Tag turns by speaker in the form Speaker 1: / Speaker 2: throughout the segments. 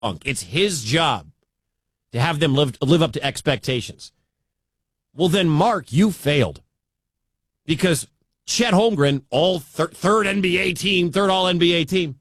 Speaker 1: It's his job to have them live up to expectations. Well, then, Mark, you failed. Because Chet Holmgren, third NBA team, third All-NBA team,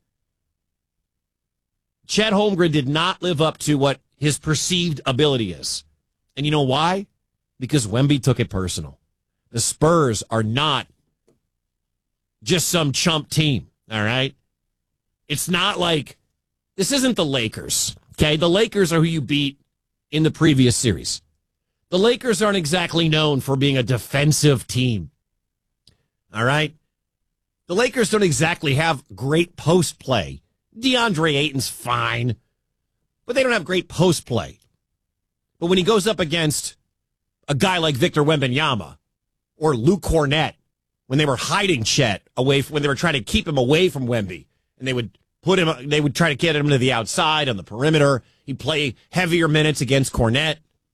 Speaker 1: Chet Holmgren did not live up to what his perceived ability is. And you know why? Because Wemby took it personal. The Spurs are not just some chump team, all right? It's not like, this isn't the Lakers, okay? The Lakers are who you beat in the previous series. The Lakers aren't exactly known for being a defensive team, all right? The Lakers don't exactly have great post play. DeAndre Ayton's fine, but they don't have great post play. But when he goes up against a guy like Victor Wembanyama or Luke Cornett, when they were hiding Chet when they were trying to keep him away from Wemby, and they would try to get him to the outside on the perimeter. He'd play heavier minutes against Cornett.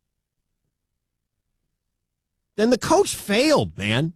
Speaker 1: Then the coach failed, man.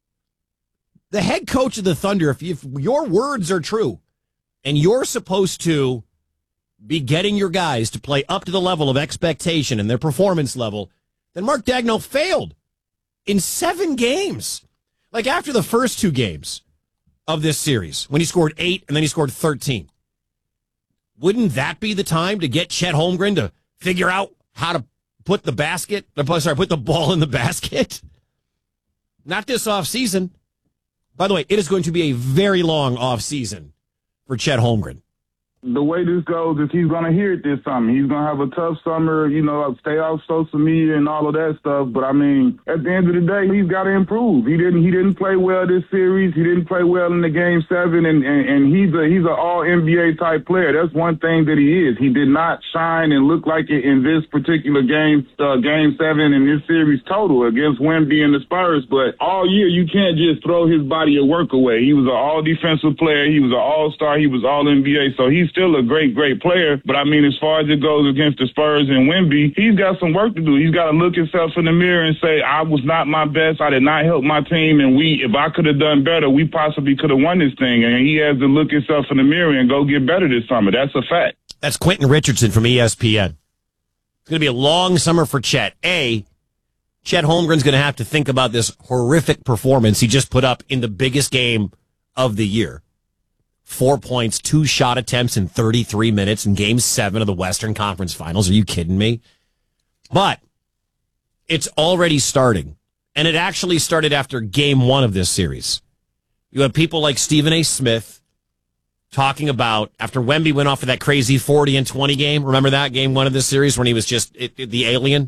Speaker 1: The head coach of the Thunder, if your words are true, and you're supposed to be getting your guys to play up to the level of expectation and their performance level, then Mark Daigneault failed in 7 games. Like after the first 2 games of this series, when he scored 8 and then he scored 13. Wouldn't that be the time to get Chet Holmgren to figure out how to put the ball in the basket? Not this offseason. By the way, it is going to be a very long offseason for Chet Holmgren.
Speaker 2: The way this goes is he's going to hear it this summer. He's going to have a tough summer, stay off social media and all of that stuff. But, I mean, at the end of the day, he's got to improve. He didn't play well this series. He didn't play well in the Game 7, and he's an all-NBA type player. That's one thing that he is. He did not shine and look like it in this particular Game 7 in this series total against Wemby and the Spurs. But all year, you can't just throw his body of work away. He was an all-defensive player. He was an all-star. He was all-NBA. So he's still a great player, but I mean, as far as it goes against the Spurs and Wemby, he's got some work to do. He's got to look himself in the mirror and say, I was not my best. I did not help my team, and if I could have done better, we possibly could have won this thing. And he has to look himself in the mirror and go get better this summer. That's a fact.
Speaker 1: That's Quentin Richardson from ESPN. It's going to be a long summer for Chet. Chet Holmgren's going to have to think about this horrific performance he just put up in the biggest game of the year. 4 points, 2 shot attempts in 33 minutes in Game 7 of the Western Conference Finals. Are you kidding me? But it's already starting. And it actually started after Game 1 of this series. You have people like Stephen A. Smith talking about, after Wemby went off of that crazy 40 and 20 game. Remember that Game 1 of this series when he was just the alien?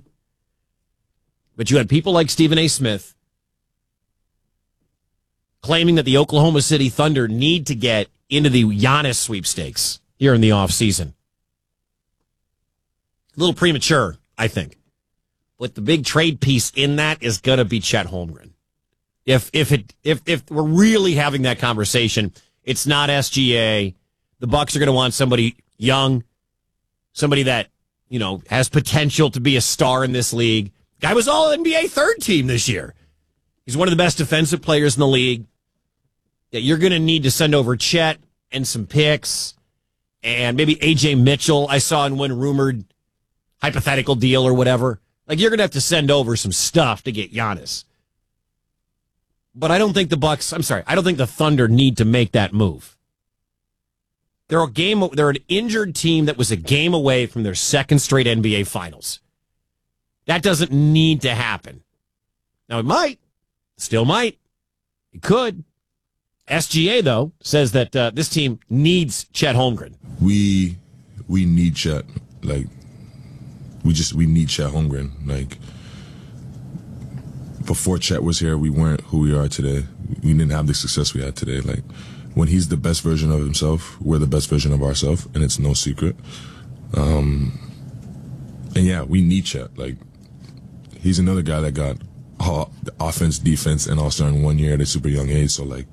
Speaker 1: But you had people like Stephen A. Smith claiming that the Oklahoma City Thunder need to get into the Giannis sweepstakes here in the offseason. A little premature, I think. But the big trade piece in that is going to be Chet Holmgren. If we're really having that conversation, it's not SGA. The Bucks are going to want somebody young, somebody that, has potential to be a star in this league. Guy was all NBA third team this year. He's one of the best defensive players in the league. That you're going to need to send over Chet and some picks and maybe A.J. Mitchell. I saw in one rumored hypothetical deal or whatever. Like, you're going to have to send over some stuff to get Giannis. But I don't think I don't think the Thunder need to make that move. They're an injured team that was a game away from their second straight NBA Finals. That doesn't need to happen. Now, it might. Still might. It could. SGA, though, says that this team needs Chet Holmgren.
Speaker 3: We need Chet. Like, we need Chet Holmgren. Like, before Chet was here, we weren't who we are today. We didn't have the success we had today. Like, when he's the best version of himself, we're the best version of ourselves, and it's no secret. And yeah, we need Chet. Like, he's another guy that got offense, defense, and all-star in 1 year at a super young age. So, like,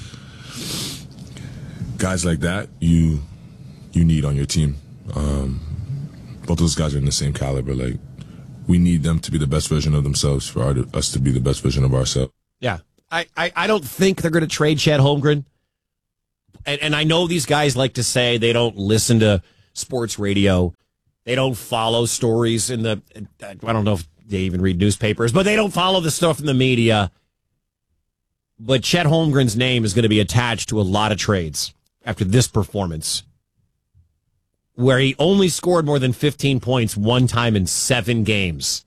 Speaker 3: guys like that, you need on your team. Both those guys are in the same caliber. Like, we need them to be the best version of themselves for us to be the best version of ourselves.
Speaker 1: Yeah. I don't think they're going to trade Chet Holmgren. And I know these guys like to say they don't listen to sports radio. They don't follow stories in the, I don't know if they even read newspapers, but they don't follow the stuff in the media. But Chet Holmgren's name is going to be attached to a lot of trades after this performance, where he only scored more than 15 points one time in 7 games.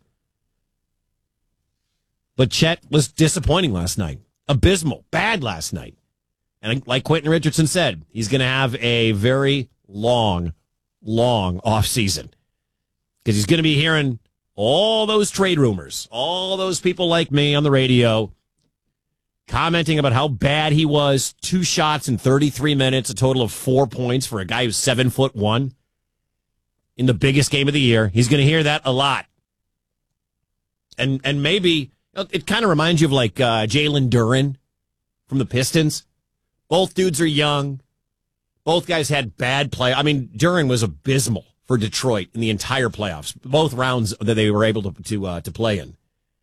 Speaker 1: But Chet was disappointing last night. Abysmal. Bad last night. And like Quentin Richardson said, he's going to have a very long offseason. Because he's going to be hearing all those trade rumors, all those people like me on the radio commenting about how bad he was. 2 shots in 33 minutes, a total of 4 points for a guy who's 7'1" in the biggest game of the year. He's going to hear that a lot. And maybe it kind of reminds you of like Jalen Duren from the Pistons. Both dudes are young. Both guys had bad play. I mean, Duren was abysmal for Detroit in the entire playoffs, both rounds that they were able to play in.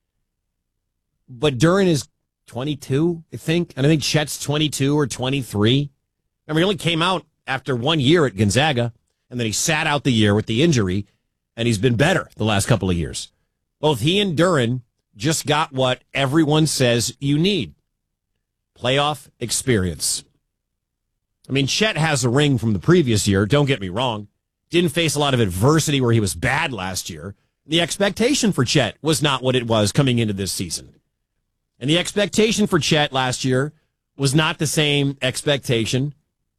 Speaker 1: But Duren is 22, I think. And I think Chet's 22 or 23. I mean, he only came out after 1 year at Gonzaga, and then he sat out the year with the injury, and he's been better the last couple of years. Both he and Duren just got what everyone says you need. Playoff experience. I mean, Chet has a ring from the previous year, don't get me wrong. Didn't face a lot of adversity where he was bad last year. The expectation for Chet was not what it was coming into this season. And the expectation for Chet last year was not the same expectation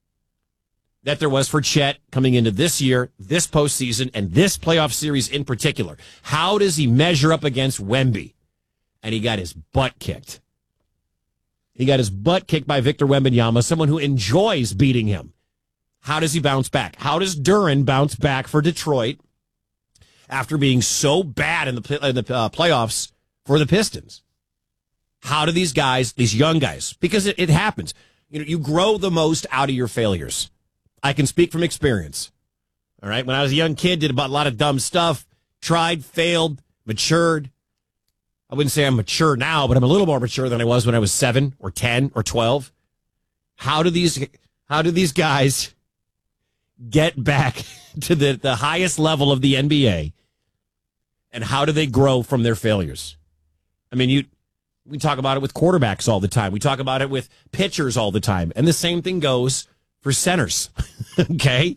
Speaker 1: that there was for Chet coming into this year, this postseason, and this playoff series in particular. How does he measure up against Wemby? And he got his butt kicked. He got his butt kicked by Victor Wembanyama, someone who enjoys beating him. How does he bounce back? How does Duren bounce back for Detroit after being so bad in the playoffs for the Pistons? How do these guys, these young guys, because it happens, you grow the most out of your failures. I can speak from experience. All right. When I was a young kid, did a lot of dumb stuff, tried, failed, matured. I wouldn't say I'm mature now, but I'm a little more mature than I was when I was 7 or 10 or 12. How do these guys get back to the highest level of the NBA? And how do they grow from their failures? I mean, we talk about it with quarterbacks all the time. We talk about it with pitchers all the time. And the same thing goes for centers. Okay?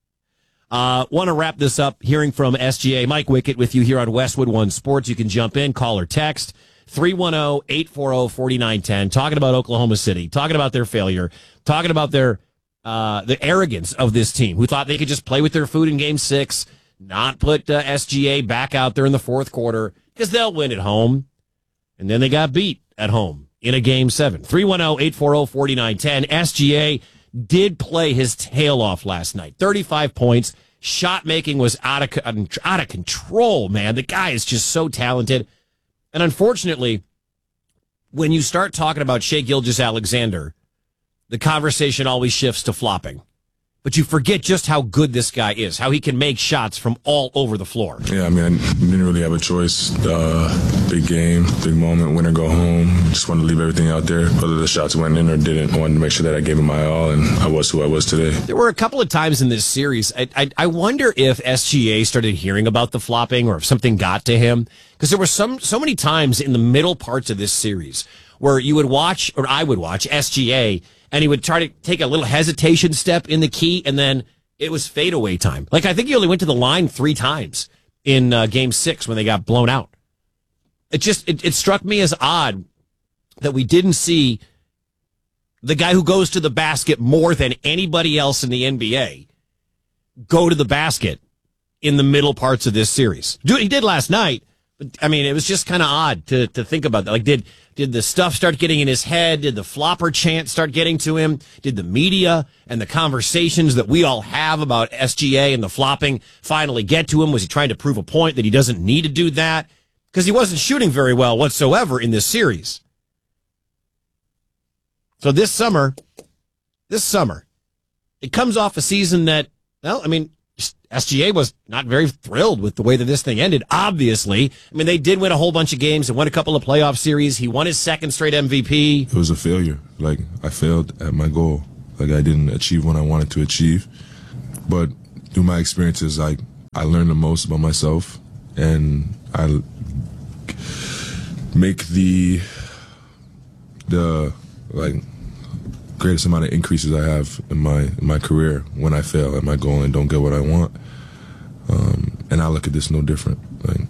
Speaker 1: Want to wrap this up hearing from SGA. Mike Wickett with you here on Westwood One Sports. You can jump in, call or text 310-840-4910. Talking about Oklahoma City, talking about their failure, talking about their the arrogance of this team who thought they could just play with their food in Game 6, not put SGA back out there in the fourth quarter because they'll win at home. And then they got beat at home in a Game 7. 310-840-4910. SGA did play his tail off last night. 35 points. Shot making was out of control, man. The guy is just so talented. And unfortunately, when you start talking about Shai Gilgeous-Alexander, the conversation always shifts to flopping. But you forget just how good this guy is, how he can make shots from all over the floor.
Speaker 3: Yeah, I mean, I didn't really have a choice. Big game, big moment, win or go home. Just wanted to leave everything out there, whether the shots went in or didn't. I wanted to make sure that I gave him my all, and I was who I was today.
Speaker 1: There were a couple of times in this series, I wonder if SGA started hearing about the flopping or if something got to him. Because there were so many times in the middle parts of this series where you would watch, or I would watch, SGA, and he would try to take a little hesitation step in the key, and then it was fadeaway time. Like, I think he only went to the line 3 times in Game 6 when they got blown out. It struck me as odd that we didn't see the guy who goes to the basket more than anybody else in the NBA go to the basket in the middle parts of this series. He did last night, but, I mean, it was just kind of odd to think about that. Like, did the stuff start getting in his head? Did the flopper chant start getting to him? Did the media and the conversations that we all have about SGA and the flopping finally get to him? Was he trying to prove a point that he doesn't need to do that? Because he wasn't shooting very well whatsoever in this series. So this summer, it comes off a season that, well, I mean, SGA was not very thrilled with the way that this thing ended, obviously. I mean, they did win a whole bunch of games and won a couple of playoff series. He won his 2nd straight MVP.
Speaker 3: It was a failure. Like, I failed at my goal. Like, I didn't achieve what I wanted to achieve. But through my experiences, I learn the most about myself, and I make the greatest amount of increases I have in my career when I fail at my goal and don't get what I want. And I look at this no different. Like,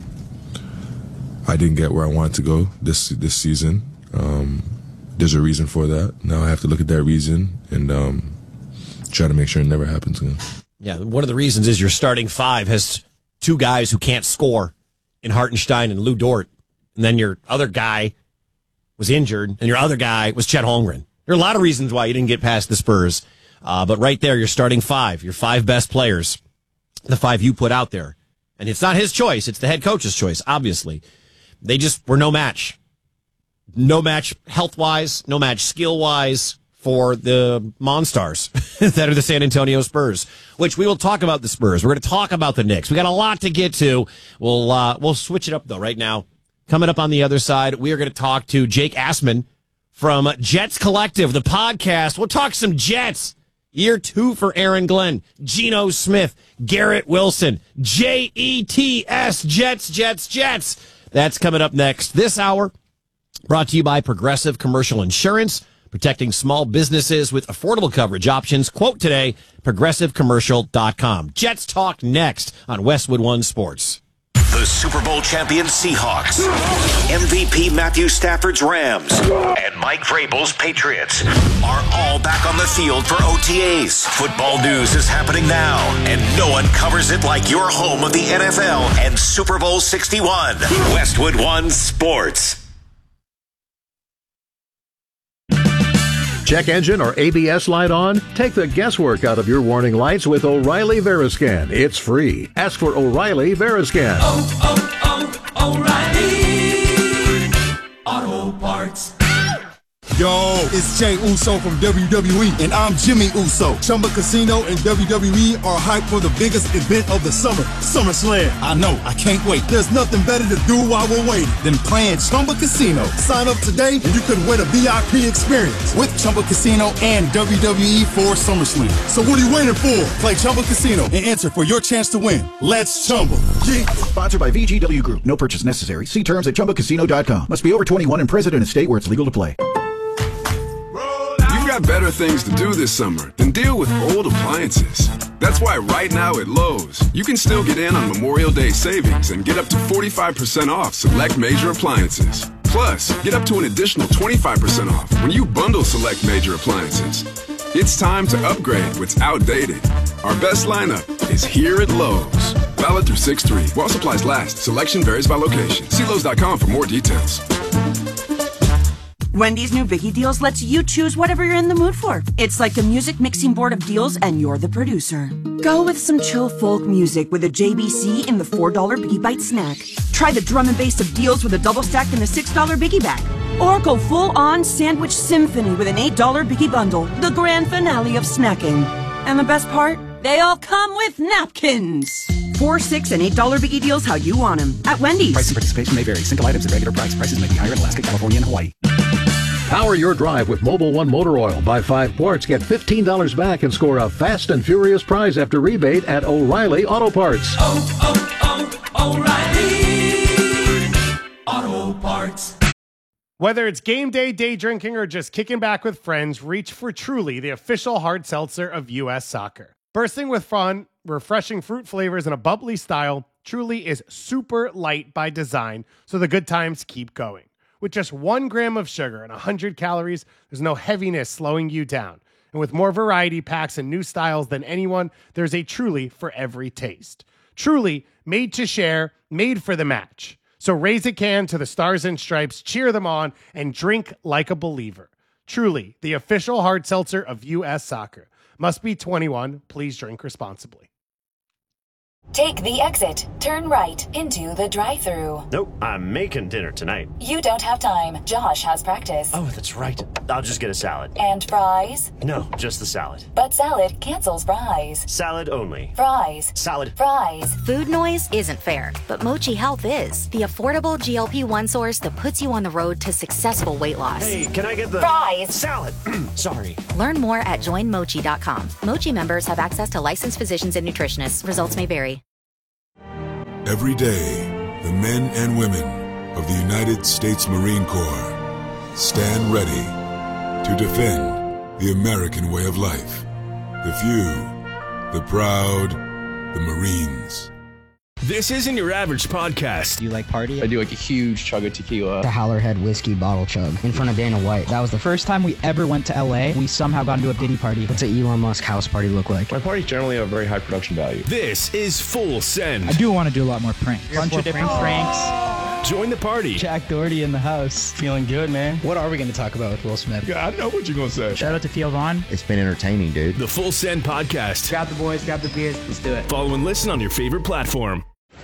Speaker 3: I didn't get where I wanted to go this season. There's a reason for that. Now I have to look at that reason and try to make sure it never happens again.
Speaker 1: Yeah, one of the reasons is your starting five has two guys who can't score in Hartenstein and Lou Dort. And then your other guy was injured, and your other guy was Chet Holmgren. There are a lot of reasons why you didn't get past the Spurs. But right there, your starting five, your five best players, the five you put out there. And it's not his choice. It's the head coach's choice, obviously. They just were no match. No match health-wise, no match skill-wise for the Monstars that are the San Antonio Spurs, which we will talk about the Spurs. We're going to talk about the Knicks. We got a lot to get to. We'll switch it up, though, right now. Coming up on the other side, we are going to talk to Jake Assman from Jets Collective, the podcast. We'll talk some Jets. Year 2 for Aaron Glenn, Geno Smith, Garrett Wilson, Jets, Jets. That's coming up next. This hour, brought to you by Progressive Commercial Insurance, protecting small businesses with affordable coverage options. Quote today, progressivecommercial.com. Jets talk next on Westwood One Sports.
Speaker 4: The Super Bowl champion Seahawks, MVP Matthew Stafford's Rams, and Mike Vrabel's Patriots are all back on the field for OTAs. Football news is happening now, and no one covers it like your home of the NFL and Super Bowl 61. Westwood One Sports.
Speaker 5: Check engine or ABS light on? Take the guesswork out of your warning lights with O'Reilly Veriscan. It's free. Ask for O'Reilly Veriscan.
Speaker 6: O'Reilly Auto Parts.
Speaker 7: Yo, it's Jay Uso from WWE, and I'm Jimmy Uso. Chumba Casino and WWE are hyped for the biggest event of the summer, SummerSlam. I know, I can't wait. There's nothing better to do while we're waiting than playing Chumba Casino. Sign up today, and you could win a VIP experience with Chumba Casino and WWE for SummerSlam. So what are you waiting for? Play Chumba Casino and enter for your chance to win. Let's Chumba. Yeah.
Speaker 8: Sponsored by VGW Group. No purchase necessary. See terms at ChumbaCasino.com. Must be over 21 and present in a state where it's legal to play.
Speaker 9: You've got better things to do this summer than deal with old appliances. That's why right now at Lowe's, you can still get in on Memorial Day savings and get up to 45% off select major appliances. Plus, get up to an additional 25% off when you bundle select major appliances. It's time to upgrade what's outdated. Our best lineup is here at Lowe's. Valid through 6/3. While supplies last, selection varies by location. See Lowe's.com for more details.
Speaker 10: Wendy's new Biggie Deals lets you choose whatever you're in the mood for. It's like a music mixing board of deals, and you're the producer. Go with some chill folk music with a JBC in the $4 Biggie Bite snack. Try the drum and bass of deals with a double stack in the $6 Biggie bag. Or go full-on sandwich symphony with an $8 Biggie bundle, the grand finale of snacking. And the best part? They all come with napkins. $4, $6, and $8 Biggie Deals how you want them at Wendy's.
Speaker 11: Price and participation may vary. Single items at regular price. Prices may be higher in Alaska, California, and Hawaii.
Speaker 5: Power your drive with Mobil 1 Motor Oil. Buy 5 quarts, get $15 back, and score a fast and furious prize after rebate at O'Reilly Auto Parts.
Speaker 6: O'Reilly Auto Parts.
Speaker 12: Whether it's game day, day drinking, or just kicking back with friends, reach for Truly, the official hard seltzer of U.S. Soccer. Bursting with fun, refreshing fruit flavors, and a bubbly style, Truly is super light by design, so the good times keep going. With just 1 gram of sugar and 100 calories, there's no heaviness slowing you down. And with more variety packs and new styles than anyone, there's a Truly for every taste. Truly, made to share, made for the match. So raise a can to the Stars and Stripes, cheer them on, and drink like a believer. Truly, the official hard seltzer of U.S. Soccer. Must be 21. Please drink responsibly.
Speaker 13: Take the exit. Turn right into the drive-thru.
Speaker 14: Nope, I'm making dinner tonight.
Speaker 13: You don't have time. Josh has practice.
Speaker 14: Oh, that's right. I'll just get a salad.
Speaker 13: And fries?
Speaker 14: No, just the salad.
Speaker 13: But salad cancels fries.
Speaker 14: Salad only.
Speaker 13: Fries.
Speaker 14: Salad.
Speaker 13: Fries.
Speaker 15: Food noise isn't fair, but Mochi Health is. The affordable GLP-1 source that puts you on the road to successful weight loss.
Speaker 14: Hey, can I get the
Speaker 13: fries?
Speaker 14: Salad. Sorry.
Speaker 15: Learn more at joinmochi.com. Mochi members have access to licensed physicians and nutritionists. Results may vary.
Speaker 9: Every day, the men and women of the United States Marine Corps stand ready to defend the American way of life. The few, the proud, the Marines.
Speaker 16: This isn't your average podcast.
Speaker 17: You like party?
Speaker 18: I do like a huge chug of tequila.
Speaker 17: The Howlerhead whiskey bottle chug in front of Dana White. That was the first time we ever went to LA. We somehow got into a Diddy party. What's an Elon Musk house party look like?
Speaker 18: My parties generally have a very high production value.
Speaker 16: This is Full Send.
Speaker 19: I do want to do a lot more pranks. Bunch of different pranks.
Speaker 16: Join the party.
Speaker 19: Jack Doherty in the house. Feeling good, man. What are we going to talk about with Will Smith?
Speaker 18: Yeah, I know what you're going to say.
Speaker 19: Shout out to Theo Vaughn.
Speaker 20: It's been entertaining, dude.
Speaker 16: The Full Send podcast.
Speaker 19: Grab the boys, grab the beers. Let's do it.
Speaker 16: Follow and listen on your favorite platform.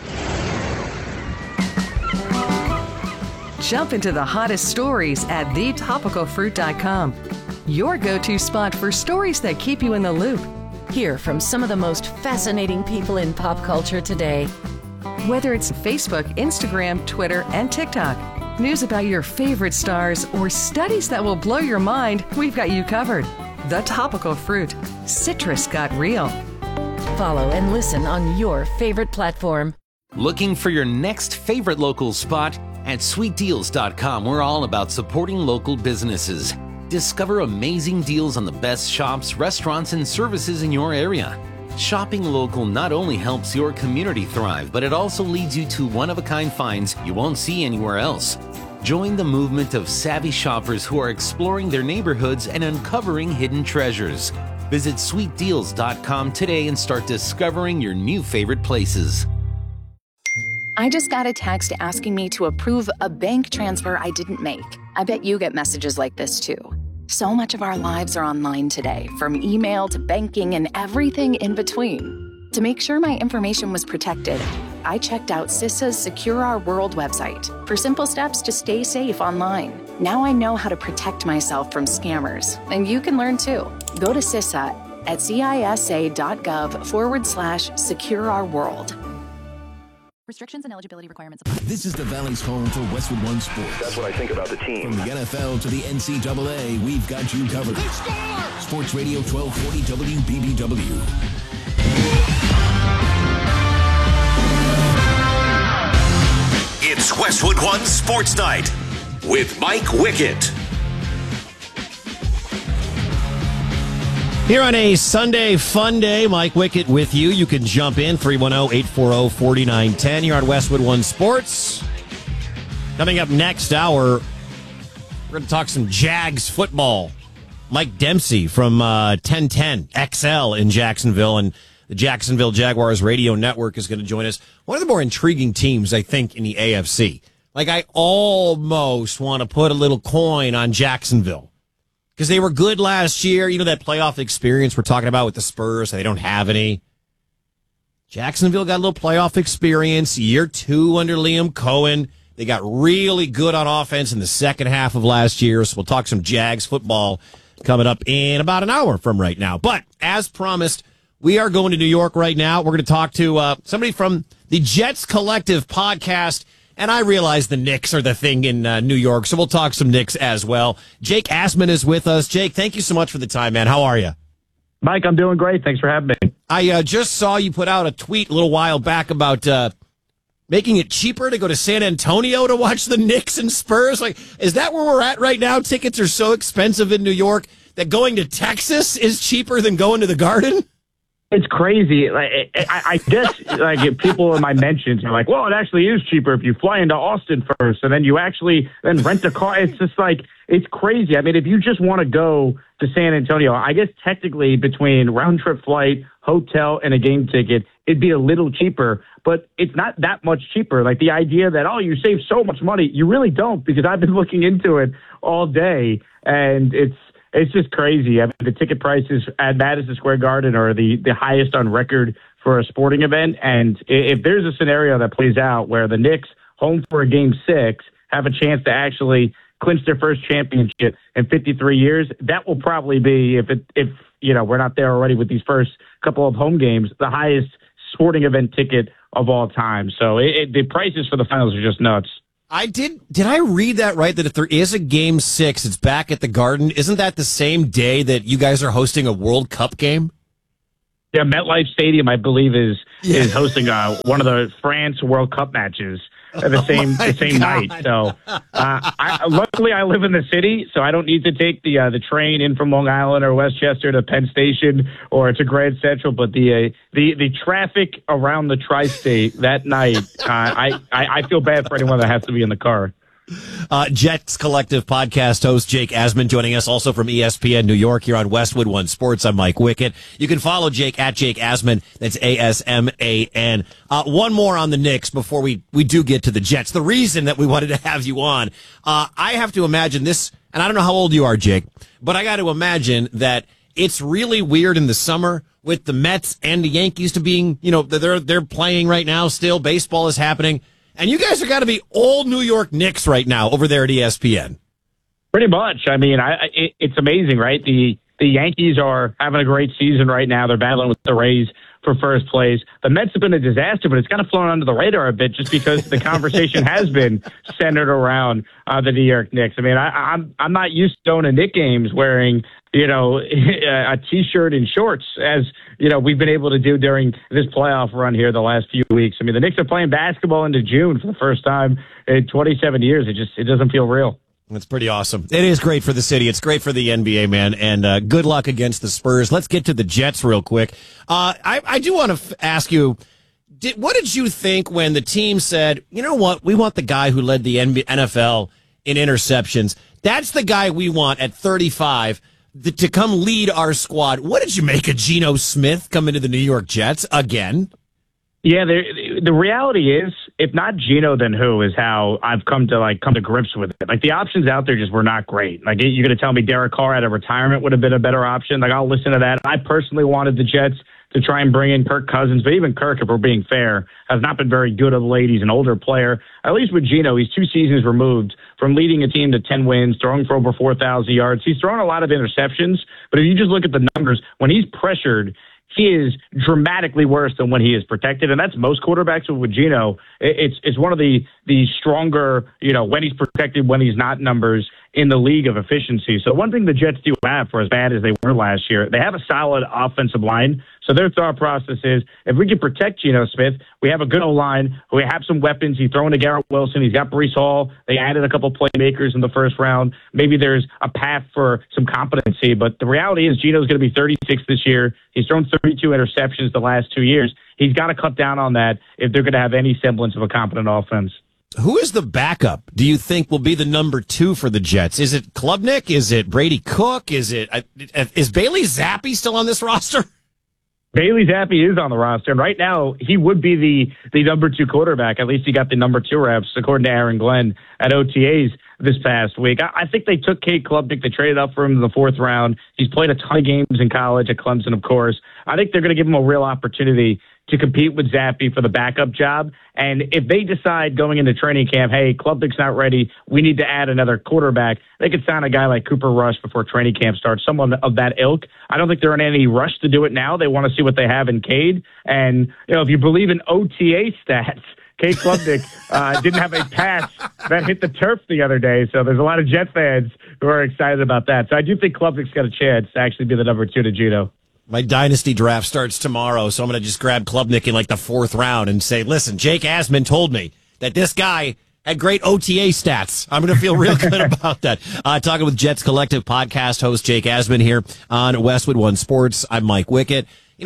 Speaker 21: Jump into the hottest stories at thetopicalfruit.com. Your go-to spot for stories that keep you in the loop. Hear from some of the most fascinating people in pop culture today. Whether it's Facebook, Instagram, Twitter, and TikTok, news about your favorite stars, or studies that will blow your mind, we've got you covered. The Topical Fruit. Citrus got real. Follow and listen on your favorite platform.
Speaker 22: Looking for your next favorite local spot? At sweetdeals.com, we're all about supporting local businesses. Discover amazing deals on the best shops, restaurants, and services in your area. Shopping local not only helps your community thrive, but it also leads you to one-of-a-kind finds you won't see anywhere else. Join the movement of savvy shoppers who are exploring their neighborhoods and uncovering hidden treasures. Visit sweetdeals.com today and start discovering your new favorite places.
Speaker 23: I just got a text asking me to approve a bank transfer I didn't make. I bet you get messages like this too. So much of our lives are online today, from email to banking and everything in between. To make sure my information was protected, I checked out CISA's Secure Our World website for simple steps to stay safe online. Now I know how to protect myself from scammers, and you can learn too. Go to CISA at cisa.gov/Secure Our World.
Speaker 24: Restrictions and eligibility requirements apply.
Speaker 25: This is the Valley's home for Westwood One Sports.
Speaker 26: That's what I think about the team.
Speaker 25: From the NFL to the NCAA, we've got you covered. Sports Radio 1240 WBBW.
Speaker 4: It's Westwood One Sports Night with Mike Wickett.
Speaker 1: Here on a Sunday fun day, Mike Wickett with you. You can jump in, 310-840-4910 here on Westwood One Sports. Coming up next hour, we're going to talk some Jags football. Mike Dempsey from 1010 XL in Jacksonville and the Jacksonville Jaguars radio network is going to join us. One of the more intriguing teams, I think, in the AFC. Like, I almost want to put a little coin on Jacksonville. Because they were good last year. You know, that playoff experience we're talking about with the Spurs. They don't have any. Jacksonville got a little playoff experience. Year 2 under Liam Cohen. They got really good on offense in the second half of last year. So we'll talk some Jags football coming up in about an hour from right now. But as promised, we are going to New York right now. We're going to talk to somebody from the Jets Collective podcast. And I realize the Knicks are the thing in New York, so we'll talk some Knicks as well. Jake Assman is with us. Jake, thank you so much for the time, man. How are you?
Speaker 27: Mike, I'm doing great. Thanks for having me.
Speaker 1: I just saw you put out a tweet a little while back about making it cheaper to go to San Antonio to watch the Knicks and Spurs. Like, is that where we're at right now? Tickets are so expensive in New York that going to Texas is cheaper than going to the Garden?
Speaker 27: It's crazy. Like, I guess like if people in my mentions are like, well, it actually is cheaper if you fly into Austin first and then you actually then rent a car. It's just like, it's crazy. I mean, if you just want to go to San Antonio, I guess technically between round trip flight, hotel, and a game ticket, it'd be a little cheaper, but it's not that much cheaper. Like the idea that, oh, you save so much money, you really don't, because I've been looking into it all day and it's just crazy. I mean, the ticket prices at Madison Square Garden are the highest on record for a sporting event. And if there's a scenario that plays out where the Knicks, home for a Game 6, have a chance to actually clinch their first championship in 53 years, that will probably be, if we're not there already with these first couple of home games, the highest sporting event ticket of all time. So the prices for the finals are just nuts.
Speaker 1: Did I read that right? That if there is a Game 6, it's back at the Garden. Isn't that the same day that you guys are hosting a World Cup game?
Speaker 27: Yeah, MetLife Stadium, I believe, is hosting one of the France World Cup matches the same night. So, luckily, I live in the city, so I don't need to take the train in from Long Island or Westchester to Penn Station or to Grand Central. But the traffic around the tri-state that night, I feel bad for anyone that has to be in the car.
Speaker 1: Jets Collective podcast host Jake Asman joining us also from ESPN New York here on Westwood One Sports. I'm Mike Wickett. You can follow Jake at Jake Asman. That's ASMAN. One more on the Knicks before we do get to the Jets. The reason that we wanted to have you on, I have to imagine this, and I don't know how old you are, Jake, but I got to imagine that it's really weird in the summer with the Mets and the Yankees to being, they're playing right now still. Baseball is happening. And you guys are got to be old New York Knicks right now over there at ESPN.
Speaker 27: Pretty much. I mean, it's amazing, right? The Yankees are having a great season right now. They're battling with the Rays for first place. The Mets have been a disaster, but it's kind of flown under the radar a bit just because the conversation has been centered around the New York Knicks. I mean, I'm not used to going to Knicks games wearing a T-shirt and shorts, as we've been able to do during this playoff run here the last few weeks. I mean, the Knicks are playing basketball into June for the first time in 27 years. It doesn't feel real.
Speaker 1: That's pretty awesome. It is great for the city. It's great for the NBA, man. And good luck against the Spurs. Let's get to the Jets real quick. I do want to ask you, what did you think when the team said, you know what, we want the guy who led the NFL in interceptions. That's the guy we want at 35 to come lead our squad. What did you make of Geno Smith coming to the New York Jets again?
Speaker 27: Yeah, the reality is, if not Geno, then who, is how I've come to grips with it. Like, the options out there just were not great. Like, you're going to tell me Derek Carr out of retirement would have been a better option? Like, I'll listen to that. I personally wanted the Jets to try and bring in Kirk Cousins, but even Kirk, if we're being fair, has not been very good of late. He's an older player. At least with Geno, he's 2 seasons removed from leading a team to 10 wins, throwing for over 4,000 yards. He's thrown a lot of interceptions, but if you just look at the numbers, when he's pressured, he is dramatically worse than when he is protected, and that's most quarterbacks with Geno. It's one of the stronger, when he's protected, when he's not numbers in the league of efficiency. So one thing the Jets do have, for as bad as they were last year, they have a solid offensive line. So their thought process is, if we can protect Geno Smith, we have a good O-line, we have some weapons. He's throwing to Garrett Wilson. He's got Breece Hall. They added a couple playmakers in the first round. Maybe there's a path for some competency. But the reality is Geno's going to be 36 this year. He's thrown 32 interceptions the last 2 years. He's got to cut down on that if they're going to have any semblance of a competent offense.
Speaker 1: Who is the backup, do you think, will be the number 2 for the Jets? Is it Klubnik? Is it Brady Cook? Is Bailey Zappi still on this roster?
Speaker 27: Bailey Zappi is on the roster, and right now he would be the number 2 quarterback. At least he got the number 2 reps, according to Aaron Glenn at OTAs this past week. I think they took Cade Klubnik. They traded up for him in the 4th round. He's played a ton of games in college at Clemson, of course. I think they're going to give him a real opportunity to compete with Zappi for the backup job. And if they decide going into training camp, hey, Klubnik's not ready, we need to add another quarterback, they could sign a guy like Cooper Rush before training camp starts, someone of that ilk. I don't think they're in any rush to do it now. They want to see what they have in Cade. And, if you believe in OTA stats, Cade Klubnik didn't have a pass that hit the turf the other day. So there's a lot of Jet fans who are excited about that. So I do think Klubnik's got a chance to actually be the number 2 to Geno.
Speaker 1: My dynasty draft starts tomorrow, so I'm going to just grab Klubnik in the 4th round and say, listen, Jake Asman told me that this guy had great OTA stats. I'm going to feel real good about that. Talking with Jets Collective podcast host Jake Asman here on Westwood One Sports. I'm Mike Wickett.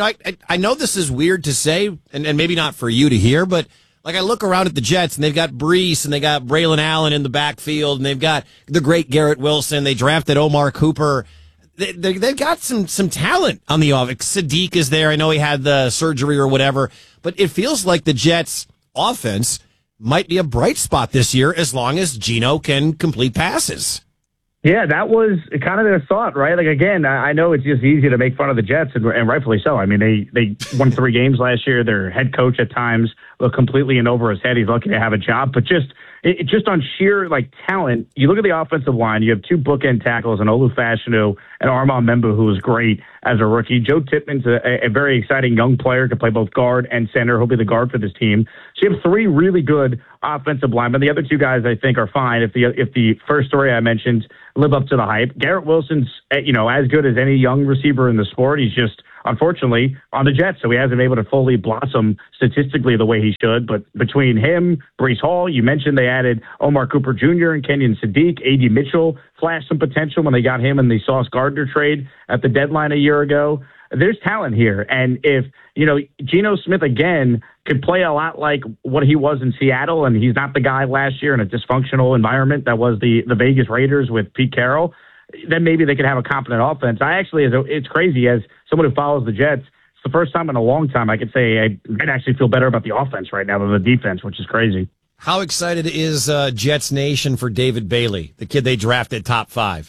Speaker 1: I know this is weird to say, and maybe not for you to hear, but I look around at the Jets, and they've got Breece, and they got Braylon Allen in the backfield, and they've got the great Garrett Wilson. They drafted Omar Cooper. They've got some talent on the offense. Sadiq is there. I know he had the surgery or whatever, but it feels like the Jets' offense might be a bright spot this year as long as Geno can complete passes.
Speaker 27: Yeah, that was kind of their thought, right? Like, again, I know it's just easy to make fun of the Jets, and rightfully so. I mean, they won 3 games last year. Their head coach at times looked completely in over his head. He's lucky to have a job. But just on sheer, talent, you look at the offensive line, you have 2 bookend tackles, and Olu Fashanu and Armand Membu, who was great as a rookie. Joe Tippmann's a very exciting young player, can play both guard and center. He'll be the guard for this team. So you have 3 really good offensive linemen. The other 2 guys, I think, are fine. If the first story I mentioned live up to the hype. Garrett Wilson's, as good as any young receiver in the sport. He's just, unfortunately, on the Jets, so he hasn't been able to fully blossom statistically the way he should. But between him, Breece Hall, you mentioned they added Omar Cooper Jr. and Kenyon Sadiq. A.D. Mitchell flashed some potential when they got him in the Sauce Gardner trade at the deadline a year ago. There's talent here. And if, Geno Smith, again, could play a lot like what he was in Seattle, and he's not the guy last year in a dysfunctional environment that was the Vegas Raiders with Pete Carroll, then maybe they could have a competent offense. It's crazy, as someone who follows the Jets, it's the first time in a long time I could say I might actually feel better about the offense right now than the defense, which is crazy.
Speaker 1: How excited is Jets Nation for David Bailey, the kid they drafted top 5?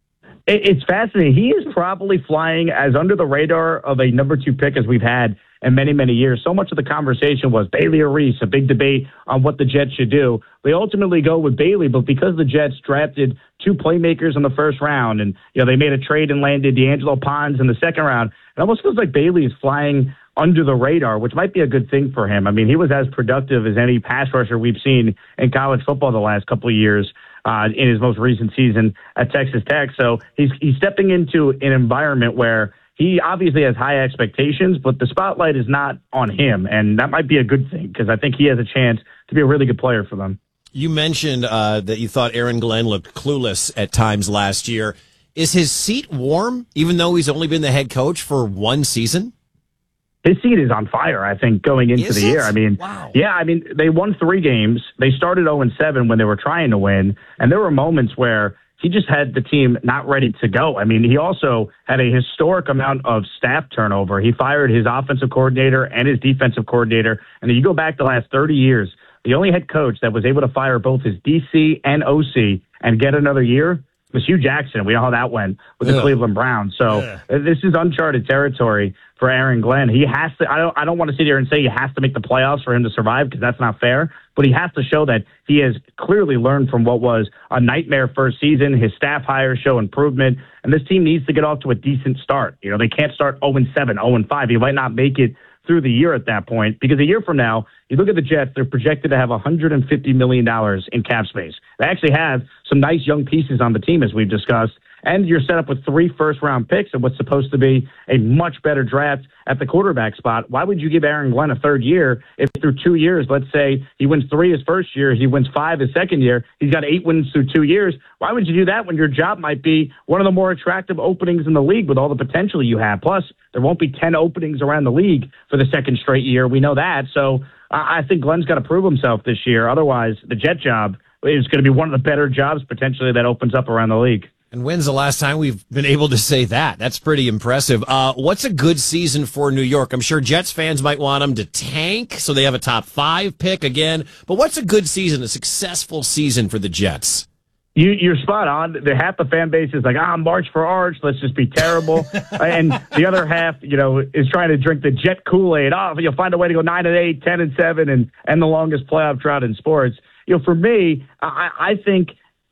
Speaker 27: It's fascinating. He is probably flying as under the radar of a number 2 pick as we've had in many, many years. So much of the conversation was Bailey or Reese, a big debate on what the Jets should do. They ultimately go with Bailey, but because the Jets drafted 2 playmakers in the first round, and they made a trade and landed D'Angelo Pons in the second round, it almost feels like Bailey is flying under the radar, which might be a good thing for him. I mean, he was as productive as any pass rusher we've seen in college football the last couple of years. In his most recent season at Texas Tech. So he's stepping into an environment where he obviously has high expectations, but the spotlight is not on him. And that might be a good thing because I think he has a chance to be a really good player for them.
Speaker 1: You mentioned that you thought Aaron Glenn looked clueless at times last year. Is his seat warm, even though he's only been the head coach for 1 season?
Speaker 27: His seat is on fire, I think, going into the year. I mean,
Speaker 1: wow.
Speaker 27: Yeah, I mean, they won 3 games. They started 0-7 when they were trying to win, and there were moments where he just had the team not ready to go. I mean, he also had a historic amount of staff turnover. He fired his offensive coordinator and his defensive coordinator, and you go back the last 30 years, the only head coach that was able to fire both his DC and OC and get another year was Hugh Jackson. We know how that went with the Cleveland Browns. So this is uncharted territory for Aaron Glenn. He has to. I don't want to sit here and say he has to make the playoffs for him to survive because that's not fair. But he has to show that he has clearly learned from what was a nightmare first season. His staff hires show improvement, and this team needs to get off to a decent start. They can't start 0-7, 0-5. He might not make it through the year at that point, because a year from now, you look at the Jets, they're projected to have $150 million in cap space. They actually have some nice young pieces on the team, as we've discussed, and you're set up with 3 first-round picks and what's supposed to be a much better draft at the quarterback spot. Why would you give Aaron Glenn a 3rd year if through 2 years, let's say he wins 3 his first year, he wins 5 his second year, he's got 8 wins through 2 years? Why would you do that when your job might be one of the more attractive openings in the league with all the potential you have? Plus, there won't be 10 openings around the league for the 2nd straight year. We know that. So I think Glenn's got to prove himself this year. Otherwise, the Jet job is going to be one of the better jobs potentially that opens up around the league.
Speaker 1: And when's the last time we've been able to say that? That's pretty impressive. What's a good season for New York? I'm sure Jets fans might want them to tank so they have a top 5 pick again. But what's a good season, a successful season for the Jets?
Speaker 27: You're spot on. Half the fan base is like, March for Arch, let's just be terrible. And the other half, is trying to drink the Jet Kool-Aid. You'll find a way to go 9-8, 10-7, and the longest playoff drought in sports. For me, I think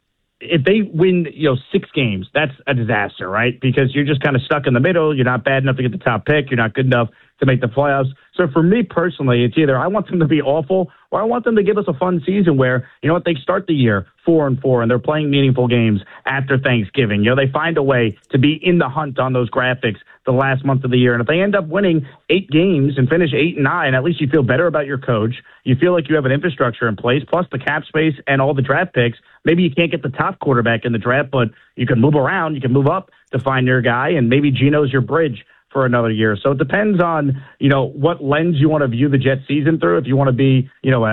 Speaker 27: if they win, 6 games, that's a disaster, right? Because you're just kind of stuck in the middle. You're not bad enough to get the top pick. You're not good enough to make the playoffs. So for me personally, it's either I want them to be awful or I want them to give us a fun season where, they start the year 4-4 and they're playing meaningful games after Thanksgiving. They find a way to be in the hunt on those graphics the last month of the year. And if they end up winning 8 games and finish 8-9, at least you feel better about your coach. You feel like you have an infrastructure in place, plus the cap space and all the draft picks. Maybe you can't get the top quarterback in the draft, but you can move around. You can move up to find your guy, and maybe Geno's your bridge for another year. So it depends on, what lens you want to view the Jets season through. If you want to be,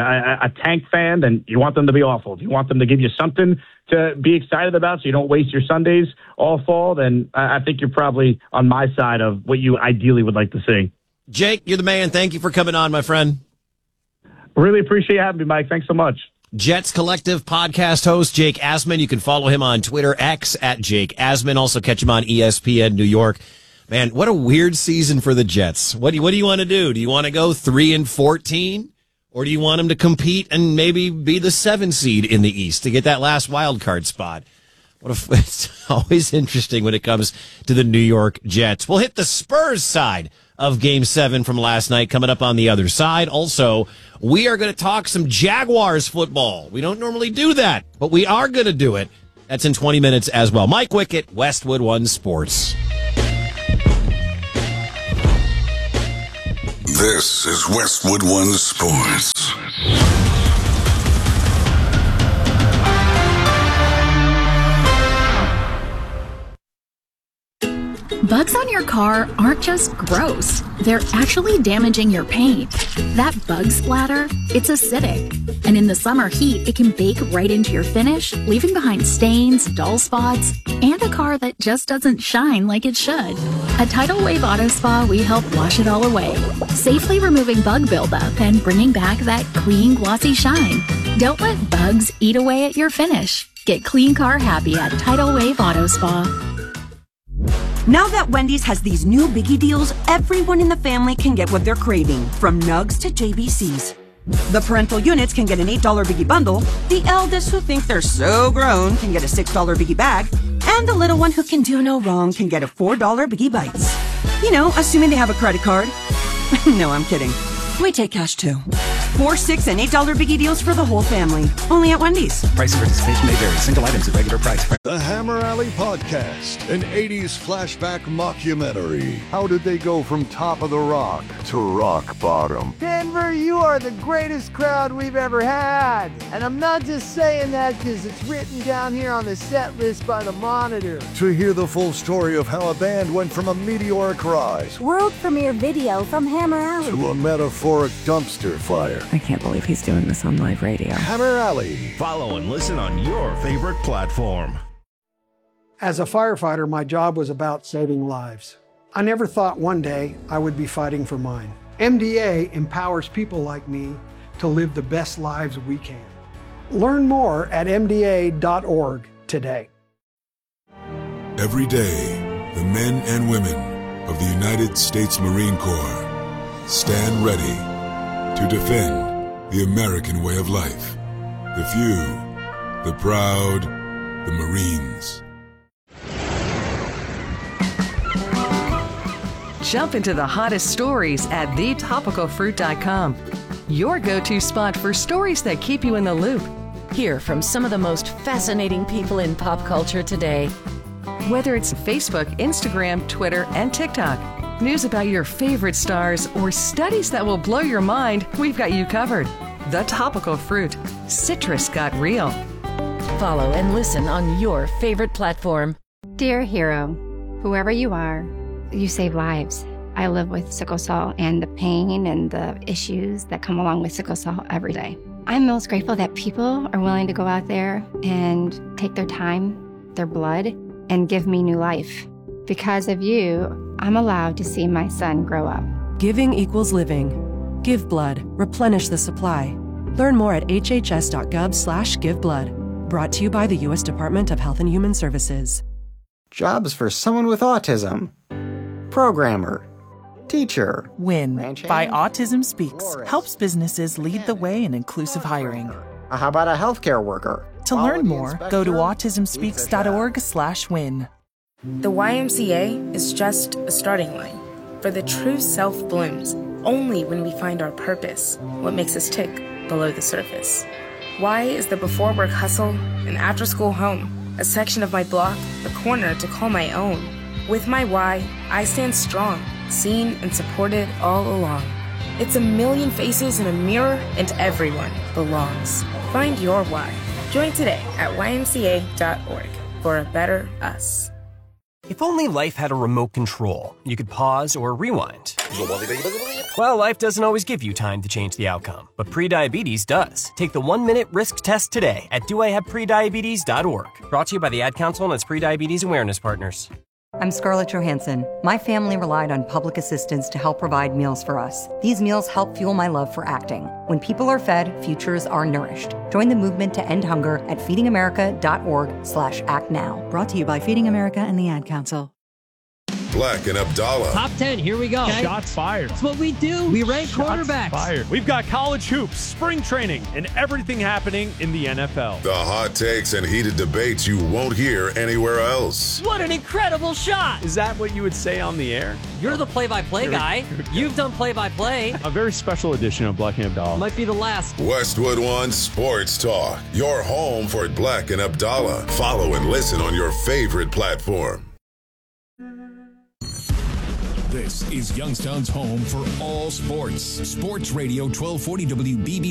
Speaker 27: a tank fan, then you want them to be awful. If you want them to give you something to be excited about so you don't waste your Sundays all fall, then I think you're probably on my side of what you ideally would like to see.
Speaker 1: Jake, you're the man. Thank you for coming on, my friend.
Speaker 27: Really appreciate you having me, Mike. Thanks so much.
Speaker 1: Jets Collective podcast host Jake Asman. You can follow him on Twitter, X at Jake Asman. Also catch him on ESPN New York. Man, what a weird season for the Jets. What do you want to do? Do you want to go 3-14? Or do you want them to compete and maybe be the 7 seed in the East to get that last wild card spot? It's always interesting when it comes to the New York Jets. We'll hit the Spurs side of Game 7 from last night coming up on the other side. Also, we are going to talk some Jaguars football. We don't normally do that, but we are going to do it. That's in 20 minutes as well. Mike Wickett, Westwood One Sports.
Speaker 2: This is Westwood One Sports.
Speaker 23: Bugs on your car aren't just gross. They're actually damaging your paint. That bug splatter, it's acidic. And in the summer heat, it can bake right into your finish, leaving behind stains, dull spots, and a car that just doesn't shine like it should. At Tidal Wave Auto Spa, we help wash it all away, safely removing bug buildup and bringing back that clean, glossy shine. Don't let bugs eat away at your finish. Get clean car happy at Tidal Wave Auto Spa.
Speaker 3: Now that Wendy's has these new biggie deals, everyone in the family can get what they're craving, from nugs to JBCs. The parental units can get an $8 biggie bundle, the eldest who think they're so grown can get a $6 biggie bag, and the little one who can do no wrong can get a $4 biggie bites. You know, assuming they have a credit card. No, I'm kidding. We take cash too. 4, 6, and $8 biggie deals for the whole family. Only at Wendy's.
Speaker 11: Price and participation may vary. Single items at regular price.
Speaker 7: The Hammer Alley Podcast, an 80s flashback mockumentary. How did they go from top of the rock to rock bottom?
Speaker 8: Denver, you are the greatest crowd we've ever had. And I'm not just saying that because it's written down here on the set list by the Monitor.
Speaker 7: To hear the full story of how a band went from a meteoric rise
Speaker 10: world premiere video from Hammer Alley
Speaker 7: to a metaphoric dumpster fire.
Speaker 20: I can't believe he's doing this on live radio.
Speaker 7: Hammer Alley.
Speaker 26: Follow and listen on your favorite platform.
Speaker 28: As a firefighter, my job was about saving lives. I never thought one day I would be fighting for mine. MDA empowers people like me to live the best lives we can. Learn more at MDA.org today.
Speaker 2: Every day, the men and women of the United States Marine Corps stand ready to defend the American way of life. The few, the proud, the Marines.
Speaker 21: Jump into the hottest stories at thetopicalfruit.com. Your go-to spot for stories that keep you in the loop. Hear from some of the most fascinating people in pop culture today. Whether it's Facebook, Instagram, Twitter, and TikTok, news about your favorite stars, or studies that will blow your mind, we've got you covered. The Topical Fruit. Citrus got real. Follow and listen on your favorite platform.
Speaker 29: Dear hero, whoever you are, you save lives. I live with sickle cell and the pain and the issues that come along with sickle cell every day. I'm most grateful that people are willing to go out there and take their time, their blood, and give me new life. Because of you, I'm allowed to see my son grow up.
Speaker 30: Giving equals living. Give blood. Replenish the supply. Learn more at hhs.gov/giveblood. Brought to you by the U.S. Department of Health and Human Services.
Speaker 31: Jobs for someone with autism. Programmer. Teacher.
Speaker 32: WIN by Autism Speaks helps businesses lead the way in inclusive hiring.
Speaker 31: How about a healthcare worker?
Speaker 32: To learn more, go to autismspeaks.org/win.
Speaker 33: The YMCA is just a starting line, for the true self blooms only when we find our purpose, what makes us tick below the surface. Y is the before work hustle, an after school home, a section of my block, a corner to call my own. With my Y, I stand strong, seen and supported all along. It's a million faces in a mirror, and everyone belongs. Find your why. Join today at ymca.org for a better us.
Speaker 34: If only life had a remote control, you could pause or rewind. Well, life doesn't always give you time to change the outcome, but prediabetes does. Take the 1-minute risk test today at doihaveprediabetes.org. Brought to you by the Ad Council and its prediabetes awareness partners.
Speaker 5: I'm Scarlett Johansson. My family relied on public assistance to help provide meals for us. These meals help fuel my love for acting. When people are fed, futures are nourished. Join the movement to end hunger at feedingamerica.org/actnow.
Speaker 30: Brought to you by Feeding America and the Ad Council.
Speaker 2: Black and Abdallah.
Speaker 6: Top 10, here we go.
Speaker 9: Okay. Shots fired.
Speaker 6: That's what we do. We rank quarterbacks.
Speaker 9: Fired. We've got college hoops, spring training, and everything happening in the NFL.
Speaker 2: The hot takes and heated debates you won't hear anywhere else.
Speaker 6: What an incredible shot.
Speaker 9: Is that what you would say on the air?
Speaker 6: You're the play-by-play guy. You've done play-by-play.
Speaker 9: A very special edition of Black and Abdallah.
Speaker 6: Might be the last.
Speaker 2: Westwood One Sports Talk. Your home for Black and Abdallah. Follow and listen on your favorite platform.
Speaker 12: This is Youngstown's home for all sports. Sports Radio 1240 WBB.